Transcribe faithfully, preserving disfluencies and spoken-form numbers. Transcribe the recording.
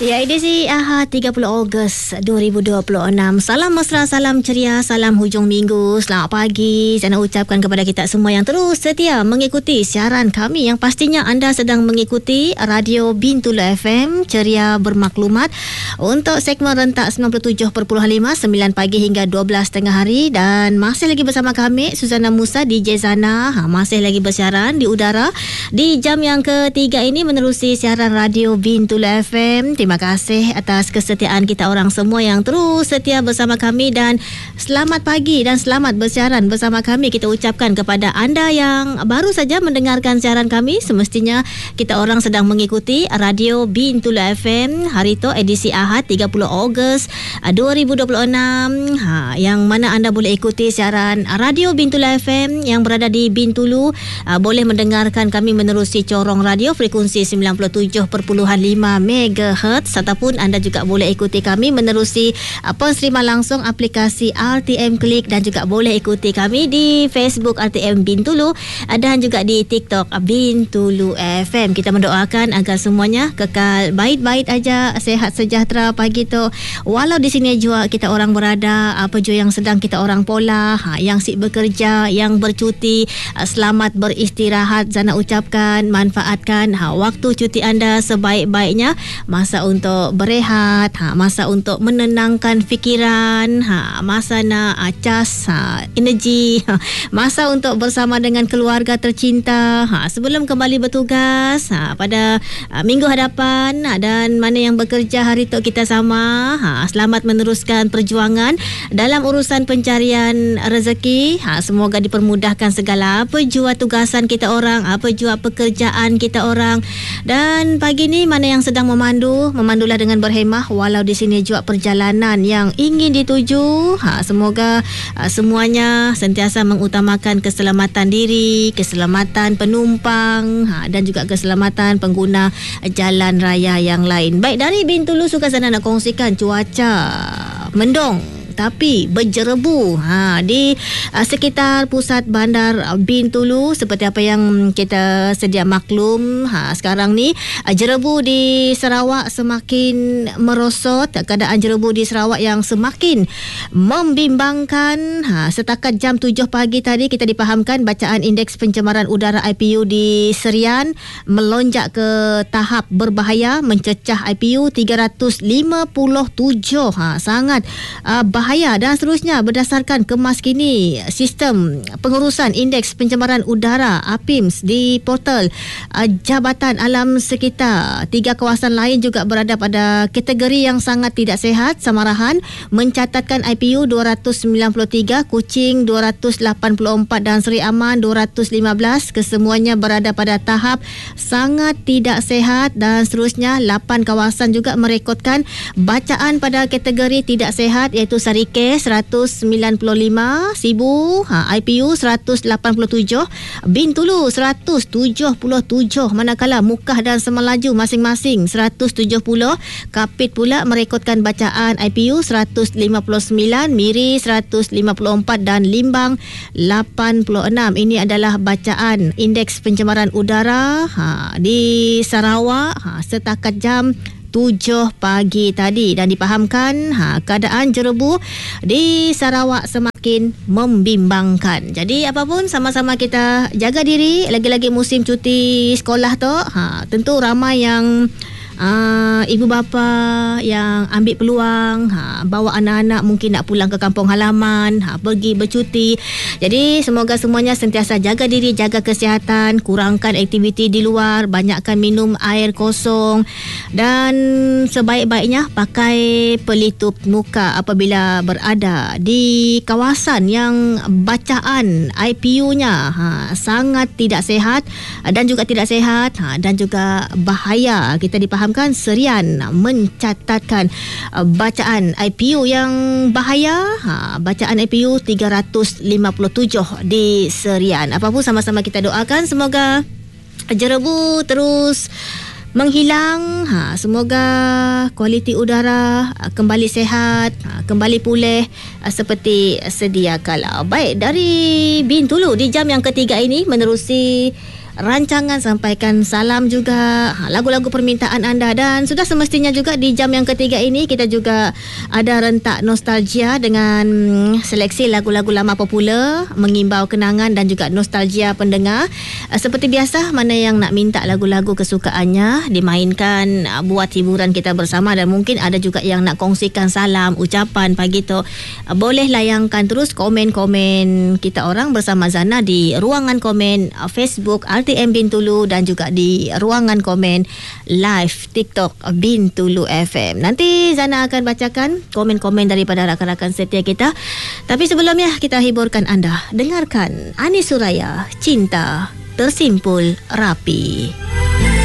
Ya, edisi Ahad tiga puluh Ogos dua ribu dua puluh enam. Salam mesra, salam ceria, salam hujung minggu. Selamat pagi. Saya nak ucapkan kepada kita semua yang terus setia mengikuti siaran kami, yang pastinya anda sedang mengikuti Radio Bintulu F M, ceria bermaklumat, untuk segmen rentak sembilan puluh tujuh perpuluhan lima, sembilan pagi hingga dua belas tengah hari. Dan masih lagi bersama kami Suzana Musa, D J Zana, ha, masih lagi bersiaran di udara di jam yang ketiga ini menerusi siaran Radio Bintulu F M. Terima kasih atas kesetiaan kita orang semua yang terus setia bersama kami, dan selamat pagi dan selamat bersiaran bersama kami kita ucapkan kepada anda yang baru saja mendengarkan siaran kami. Semestinya kita orang sedang mengikuti Radio Bintulu F M hari itu edisi Ahad tiga puluh Ogos dua ribu dua puluh enam, ha, yang mana anda boleh ikuti siaran Radio Bintulu F M yang berada di Bintulu. Ha, boleh mendengarkan kami menerusi corong radio frekuensi sembilan puluh tujuh perpuluhan lima megahertz, ataupun anda juga boleh ikuti kami menerusi uh, penserima langsung aplikasi R T M Klik, dan juga boleh ikuti kami di Facebook R T M Bintulu, uh, dan juga di TikTok uh, Bintulu F M. Kita mendoakan agar semuanya kekal baik-baik aja, sehat sejahtera pagi tu. Walau di sini juga kita orang berada, apa jua yang sedang kita orang pola, ha, yang sibuk bekerja, yang bercuti, uh, selamat beristirahat. Zana ucapkan manfaatkan ha, waktu cuti anda sebaik-baiknya, masa untuk berehat, ha, masa untuk menenangkan fikiran, ha, masa nak ha, cas ha, energi, ha, masa untuk bersama dengan keluarga tercinta, ha, sebelum kembali bertugas ha, pada ha, minggu hadapan, ha, dan mana yang bekerja hari tu kita sama, ha, selamat meneruskan perjuangan dalam urusan pencarian rezeki, ha, semoga dipermudahkan segala apa jua tugasan kita orang, apa jua pekerjaan kita orang. Dan pagi ni mana yang sedang memandu, memandulah dengan berhemah, walau di sini juga perjalanan yang ingin dituju, ha, semoga ha, semuanya sentiasa mengutamakan keselamatan diri, keselamatan penumpang, ha, dan juga keselamatan pengguna jalan raya yang lain. Baik, dari Bintulu suka saya nak kongsikan cuaca mendung tapi berjerebu ha, di uh, sekitar pusat bandar uh, Bintulu. Seperti apa yang kita sedia maklum, ha, sekarang ni uh, jerebu di Sarawak semakin merosot. Keadaan jerebu di Sarawak yang semakin membimbangkan. Ha, setakat jam tujuh pagi tadi kita dipahamkan bacaan indeks pencemaran udara I P U di Serian melonjak ke tahap berbahaya, mencecah I P U tiga ratus lima puluh tujuh. Ha, sangat uh, bahaya. Dan seterusnya berdasarkan kemas kini sistem pengurusan indeks pencemaran udara A P I M S di portal uh, Jabatan Alam Sekitar. Tiga kawasan lain juga berada pada kategori yang sangat tidak sihat. Samarahan mencatatkan I P U dua ratus sembilan puluh tiga, Kuching dua ratus lapan puluh empat dan Seri Aman dua ratus lima belas. Kesemuanya berada pada tahap sangat tidak sihat. Dan seterusnya lapan kawasan juga merekodkan bacaan pada kategori tidak sihat, iaitu Sarike seratus sembilan puluh lima, Sibu ha, I P U seratus lapan puluh tujuh, Bintulu seratus tujuh puluh tujuh, manakala Mukah dan Semelaju masing-masing seratus tujuh puluh. Kapit pula merekodkan bacaan I P U seratus lima puluh sembilan, Miri seratus lima puluh empat dan Limbang lapan puluh enam. Ini adalah bacaan indeks pencemaran udara ha, di Sarawak ha, setakat jam tujuh pagi tadi. Dan dipahamkan ha, keadaan jerebu di Sarawak semakin membimbangkan. Jadi apapun, sama-sama kita jaga diri. Lagi-lagi musim cuti sekolah tu, ha, tentu ramai yang Uh, ibu bapa yang ambil peluang ha, bawa anak-anak mungkin nak pulang ke kampung halaman, ha, pergi bercuti. Jadi semoga semuanya sentiasa jaga diri, jaga kesihatan, kurangkan aktiviti di luar, banyakkan minum air kosong, dan sebaik-baiknya pakai pelitup muka apabila berada di kawasan yang bacaan I P U-nya ha, sangat tidak sihat dan juga tidak sihat ha, dan juga bahaya. Kita dipahami Serian mencatatkan uh, bacaan I P U yang bahaya, ha, bacaan I P U tiga ratus lima puluh tujuh di Serian. Apapun, sama-sama kita doakan semoga jerebu terus menghilang, ha, semoga kualiti udara uh, kembali sehat, uh, kembali pulih uh, seperti sedia kala. Baik, dari Bintulu di jam yang ketiga ini menerusi rancangan, sampaikan salam juga, lagu-lagu permintaan anda. Dan sudah semestinya juga di jam yang ketiga ini kita juga ada rentak nostalgia dengan seleksi lagu-lagu lama popular, mengimbau kenangan dan juga nostalgia pendengar. Seperti biasa, mana yang nak minta lagu-lagu kesukaannya dimainkan, buat hiburan kita bersama. Dan mungkin ada juga yang nak kongsikan salam, ucapan pagi tu, boleh layangkan terus komen-komen kita orang bersama Zana di ruangan komen Facebook R T M Bintulu dan juga di ruangan komen live TikTok Bintulu F M. Nanti Zana akan bacakan komen-komen daripada rakan-rakan setia kita. Tapi sebelumnya kita hiburkan anda. Dengarkan Ani Suraya, Cinta Tersimpul Rapi.